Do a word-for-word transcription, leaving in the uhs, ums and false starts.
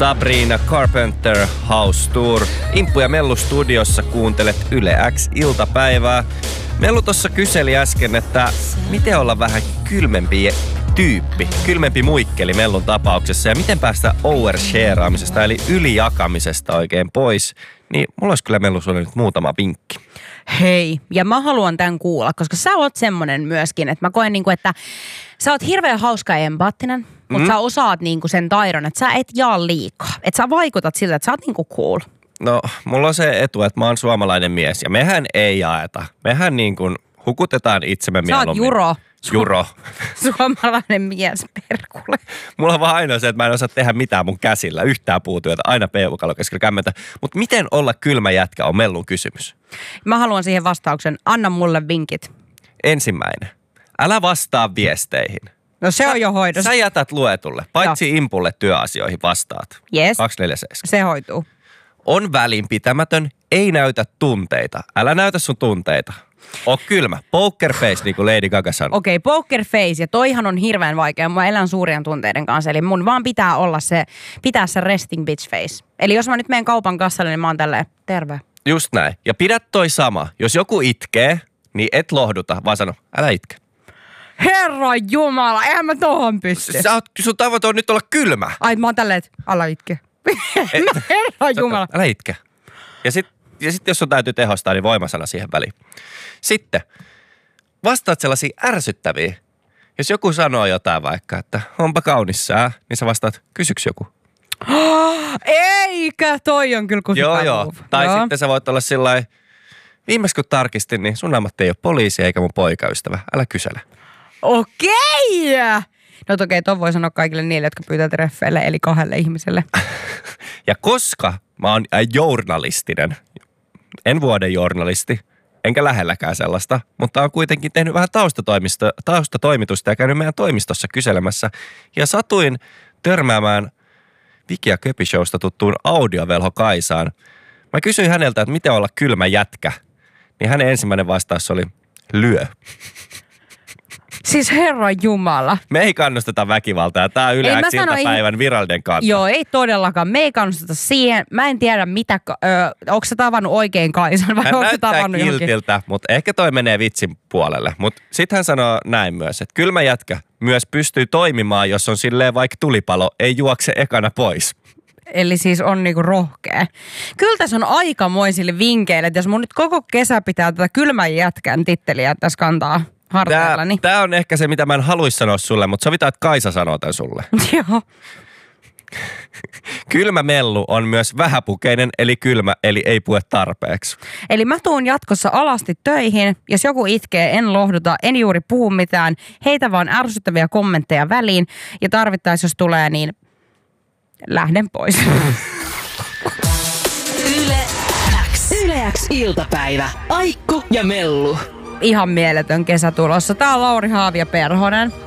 Sabrina Carpenter House Tour. Imppu ja Mellu studiossa kuuntelet Yle X iltapäivää. Mellu tossa kyseli äsken, että miten olla vähän kylmempi tyyppi, kylmempi muikkeli Mellun tapauksessa ja miten päästä overshareaamisesta eli ylijakamisesta oikein pois. Niin mulla olisi kyllä Mellu sulle nyt muutama vinkki. Hei, ja mä haluan tämän kuulla, koska sä oot semmonen myöskin, että mä koen niinku, että sä oot hirveän hauska ja empaattinen, mutta mm. sä osaat niinku sen taidon, että sä et jaa liikaa. Että sä vaikutat siltä, että sä oot niinku cool. No, mulla on se etu, että mä oon suomalainen mies ja mehän ei jaeta. Mehän niin kuin hukutetaan itsemme mieluummin. Sä oot Juro. Juro. Suomalainen mies, perkule. Mulla on vaan ainoa se, että mä en osaa tehdä mitään mun käsillä. Yhtään puutyötä, aina peukalo keskellä kämmentä. Mutta miten olla kylmä jätkä on Mellun kysymys. Mä haluan siihen vastauksen. Anna mulle vinkit. Ensimmäinen. Älä vastaa viesteihin. No se sä, on jo hoidossa. Sä jätät luetulle. Paitsi Joo. Impulle työasioihin vastaat. Yes. kaksikymmentäneljä seitsemän. Se hoituu. On välinpitämätön, ei näytä tunteita. Älä näytä sun tunteita. Oo kylmä. Poker face, niin kuin Lady Gaga sanoi. Okei, okay, poker face. Ja toihan on hirveän vaikea. Mä elän suurien tunteiden kanssa. Eli mun vaan pitää olla se, pitää se resting bitch face. Eli jos mä nyt menen kaupan kassalle, niin mä oon tälleen, terve. Just näin. Ja pidä toi sama. Jos joku itkee, niin et lohduta, vaan sano, älä itke. Herra Jumala, eihän mä tohon pysty. Sä oot, sun tavoite on nyt olla kylmä. Ai mä oon tälleen, että älä itke. Herra Jumala. Älä itke. Ja sit, ja sit jos sun täytyy tehostaa, niin voimasana siihen väliin. Sitten vastaat sellaisia ärsyttäviä. Jos joku sanoo jotain vaikka, että onpa kaunis sää, niin sä vastaat, kysyks joku? Eikä, toi on kyllä Joo, joo. Tai joo. Sitten sä voit olla sillain, viimeis kun tarkistin, niin sun ammatti ei ole poliisi eikä mun poikaystävä. Älä kysele. Okei! No okei, ton voi sanoa kaikille niille, jotka pyytää treffeille, eli kahdelle ihmiselle. Ja koska mä oon journalistinen, en vuoden journalisti, enkä lähelläkään sellaista, mutta on kuitenkin tehnyt vähän taustatoimitusta ja käynyt meidän toimistossa kyselemässä. Ja satuin törmäämään Viki ja Köpi Showsta tuttuun audiovelho Kaisaan. Mä kysyin häneltä, että miten olla kylmä jätkä. Niin hänen ensimmäinen vastaus oli, lyö. Siis Herra Jumala. Me ei kannusteta väkivaltaa. Tää on Yle X iltapäivän virallinen kanta. Joo, ei todellakaan. Me ei kannusteta siihen. Mä en tiedä, mitä, ö, onko sä tavannut oikein Kaisan vai onko sä tavannut johonkin? Hän näyttää kiltiltä, mutta ehkä toi menee vitsin puolelle. Mutta sit hän sanoo näin myös, että kylmä jätkä myös pystyy toimimaan, jos on silleen vaikka tulipalo, ei juokse ekana pois. Eli siis on niinku rohkea. Kyllä tässä on aikamoisille vinkkeille, että jos mun nyt koko kesä pitää tätä kylmän jätkän titteliä tässä kantaa harteillani. Tää, tää on ehkä se, mitä mä en haluaisi sanoa sulle, mutta sovitaan, että Kaisa sanoo tän sulle. Joo. Kylmä Mellu on myös vähäpukeinen, eli kylmä, eli ei pue tarpeeksi. Eli mä tuun jatkossa alasti töihin. Jos joku itkee, en lohduta, en juuri puhu mitään. Heitä vaan ärsyttäviä kommentteja väliin. Ja tarvittaessa, jos tulee, niin lähden pois. Yle X. Yle X iltapäivä. Aikku ja Mellu. Ihan mieletön kesä tulossa. Tää on Lauri Haavia Perhonen.